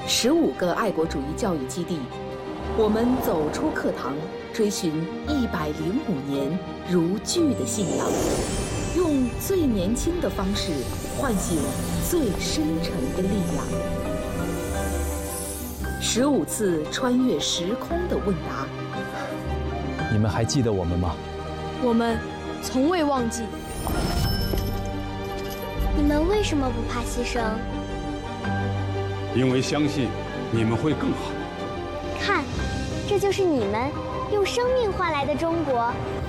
15个爱国主义教育基地，我们走出课堂，追寻105年如炬的信仰，用最年轻的方式唤醒最深沉的力量。15次穿越时空的问答。 你们还记得我们吗？ 我们从未忘记。 你们为什么不怕牺牲？ 因为相信你们会更好。 看，这就是你们用生命换来的中国。